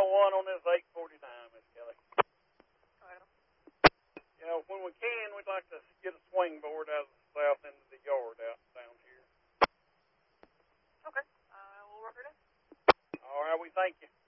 final one on this 849, Miss Kelly. Well, When we can, we'd like to get a swing board out of the south end of the yard out down here. okay. We'll work it out. All right, we thank you.